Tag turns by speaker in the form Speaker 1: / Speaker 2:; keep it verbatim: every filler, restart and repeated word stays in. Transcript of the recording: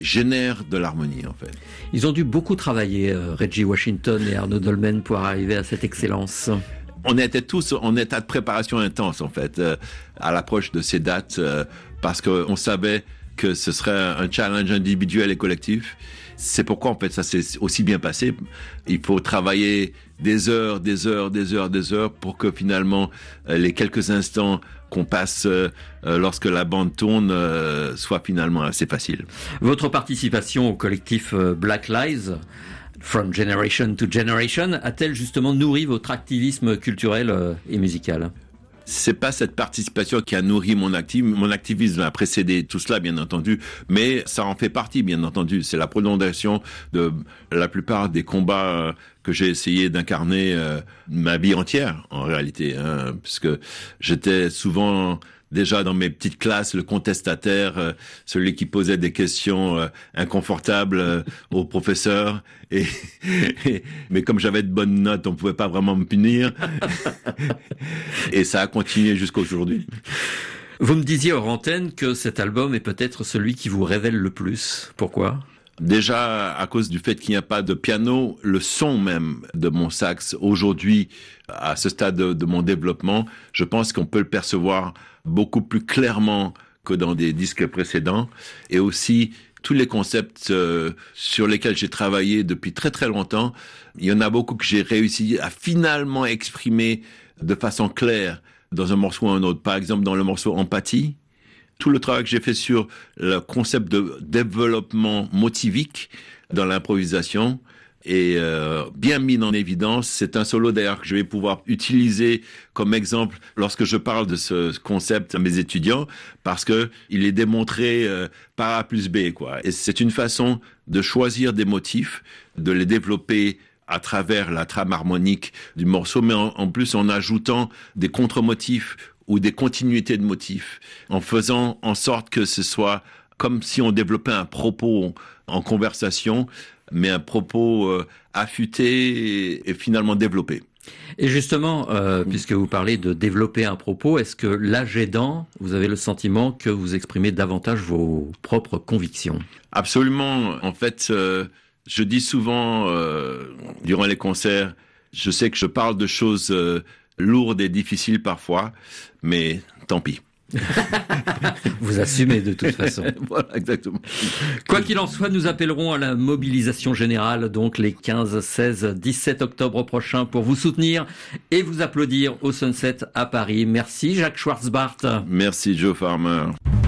Speaker 1: génèrent de l'harmonie, en fait.
Speaker 2: Ils ont dû beaucoup travailler, euh, Reggie Washington et Arno Dolmen, pour arriver à cette excellence.
Speaker 1: On était tous en état de préparation intense, en fait, euh, à l'approche de ces dates, euh, parce qu'on savait que ce serait un challenge individuel et collectif. C'est pourquoi, en fait, ça s'est aussi bien passé. Il faut travailler des heures, des heures, des heures, des heures pour que finalement, euh, les quelques instants qu'on passe euh, lorsque la bande tourne euh, soient finalement assez faciles.
Speaker 2: Votre participation au collectif euh, Black Lives, From Generation to Generation, a-t-elle justement nourri votre activisme culturel euh, et musical ?
Speaker 1: C'est pas cette participation qui a nourri mon activisme. Mon activisme a précédé tout cela, bien entendu, mais ça en fait partie, bien entendu. C'est la prolongation de la plupart des combats que j'ai essayé d'incarner euh, ma vie entière, en réalité, hein, puisque j'étais souvent déjà dans mes petites classes, le contestataire, euh, celui qui posait des questions euh, inconfortables euh, aux professeurs. Et, et mais comme j'avais de bonnes notes, on pouvait pas vraiment me punir. Et ça a continué jusqu'à aujourd'hui.
Speaker 2: Vous me disiez hors antenne que cet album est peut-être celui qui vous révèle le plus. Pourquoi ?
Speaker 1: Déjà, à cause du fait qu'il n'y a pas de piano, le son même de mon sax, aujourd'hui, à ce stade de, de mon développement, je pense qu'on peut le percevoir beaucoup plus clairement que dans des disques précédents. Et aussi, tous les concepts euh, sur lesquels j'ai travaillé depuis très très longtemps, il y en a beaucoup que j'ai réussi à finalement exprimer de façon claire dans un morceau ou un autre. Par exemple, dans le morceau Empathie, tout le travail que j'ai fait sur le concept de développement motivique dans l'improvisation est euh, bien mis en évidence. C'est un solo d'ailleurs que je vais pouvoir utiliser comme exemple lorsque je parle de ce concept à mes étudiants, parce que il est démontré euh, par A plus B, quoi. Et c'est une façon de choisir des motifs, de les développer à travers la trame harmonique du morceau, mais en, en plus en ajoutant des contre-motifs ou des continuités de motifs, en faisant en sorte que ce soit comme si on développait un propos en conversation, mais un propos euh, affûté et, et finalement développé.
Speaker 2: Et justement, euh, puisque vous parlez de développer un propos, est-ce que l'âge aidant, vous avez le sentiment que vous exprimez davantage vos propres convictions ?
Speaker 1: Absolument. En fait, euh, je dis souvent, euh, durant les concerts, je sais que je parle de choses euh, lourdes et difficiles parfois, mais tant pis.
Speaker 2: Vous assumez de toute façon.
Speaker 1: Voilà, exactement.
Speaker 2: Quoi qu'il en soit, nous appellerons à la mobilisation générale, donc les quinze, seize, dix-sept octobre prochains, pour vous soutenir et vous applaudir au Sunset à Paris. Merci Jacques Schwartzbart.
Speaker 1: Merci Joe Farmer.